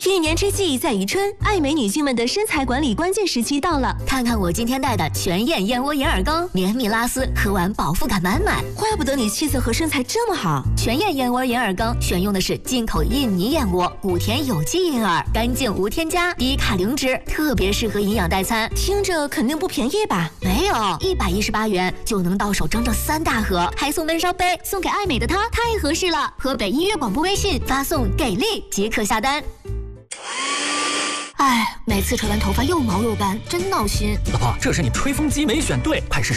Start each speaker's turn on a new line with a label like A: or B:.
A: 一年之计在于春，爱美女性们的身材管理关键时期到了。
B: 看看我今天带的全燕燕窝银耳羹，绵密拉丝，喝完饱腹感满满。
A: 怪不得你气色和身材这么好。
B: 全燕燕窝银耳羹选用的是进口印尼燕窝，谷田有机银耳，干净无添加，低卡零脂，特别适合营养代餐。
A: 听着肯定不便宜吧？
B: 没有，118元就能到手整整3大盒，还送闷烧杯，送给爱美的她太合适了。河北音乐广播微信发送“给力”即可下单。哎，每次吹完头发又毛又干，真闹心。
C: 老婆，这是你吹风机没选对，派市